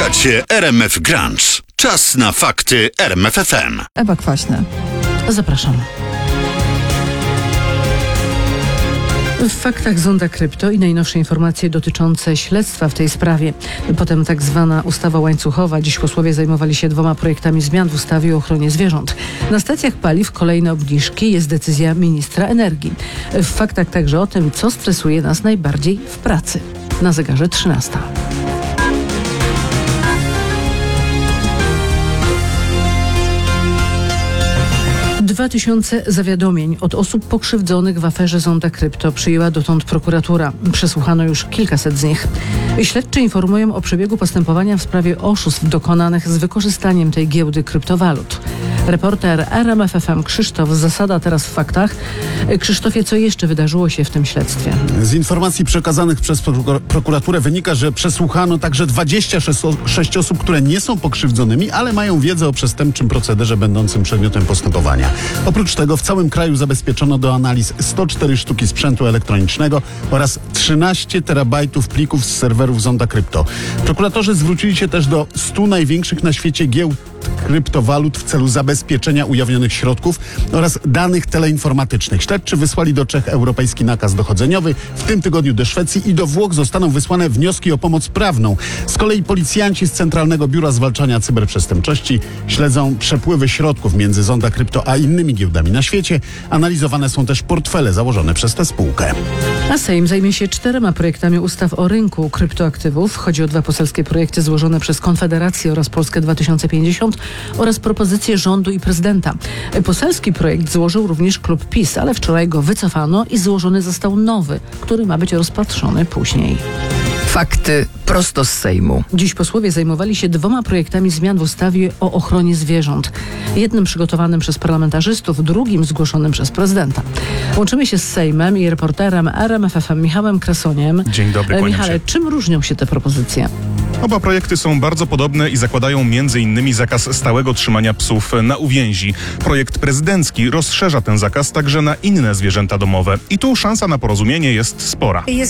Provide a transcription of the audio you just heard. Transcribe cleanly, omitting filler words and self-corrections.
Słuchacie RMF Grunge. Czas na fakty RMF FM. Ewa Kwaśna. Zapraszam. W faktach Zonda Krypto i najnowsze informacje dotyczące śledztwa w tej sprawie. Potem tak zwana ustawa łańcuchowa. Dziś posłowie zajmowali się 2 projektami zmian w ustawie o ochronie zwierząt. Na stacjach paliw kolejne obniżki, jest decyzja ministra energii. W faktach także o tym, co stresuje nas najbardziej w pracy. Na zegarze 13. 2000 zawiadomień od osób pokrzywdzonych w aferze Zonda Krypto przyjęła dotąd prokuratura. Przesłuchano już kilkaset z nich. Śledczy informują o przebiegu postępowania w sprawie oszustw dokonanych z wykorzystaniem tej giełdy kryptowalut. Reporter RMF FM Krzysztof Zasada teraz w faktach. Krzysztofie, co jeszcze wydarzyło się w tym śledztwie? Z informacji przekazanych przez prokuraturę wynika, że przesłuchano także 26 osób, które nie są pokrzywdzonymi, ale mają wiedzę o przestępczym procederze będącym przedmiotem postępowania. Oprócz tego w całym kraju zabezpieczono do analiz 104 sztuki sprzętu elektronicznego oraz 13 terabajtów plików z serwerów Zonda Krypto. Prokuratorzy zwrócili się też do 100 największych na świecie giełd kryptowalut w celu zabezpieczenia ujawnionych środków oraz danych teleinformatycznych. Śledczy wysłali do Czech europejski nakaz dochodzeniowy. W tym tygodniu do Szwecji i do Włoch zostaną wysłane wnioski o pomoc prawną. Z kolei policjanci z Centralnego Biura Zwalczania Cyberprzestępczości śledzą przepływy środków między Zonda Krypto a innymi giełdami na świecie. Analizowane są też portfele założone przez tę spółkę. A Sejm zajmie się 4 projektami ustaw o rynku kryptoaktywów. Chodzi o 2 poselskie projekty złożone przez Konfederację oraz Polskę 2050 oraz propozycje rządu i prezydenta. Poselski projekt złożył również klub PiS, ale wczoraj go wycofano i złożony został nowy, który ma być rozpatrzony później. Fakty prosto z Sejmu. Dziś posłowie zajmowali się 2 projektami zmian w ustawie o ochronie zwierząt. Jednym przygotowanym przez parlamentarzystów, drugim zgłoszonym przez prezydenta. Łączymy się z Sejmem i reporterem RMF FM Michałem Krasoniem. Dzień dobry, kłaniam Michale, się. czym różnią się te propozycje? Oba projekty są bardzo podobne i zakładają m.in. zakaz stałego trzymania psów na uwięzi. Projekt prezydencki rozszerza ten zakaz także na inne zwierzęta domowe. I tu szansa na porozumienie jest spora.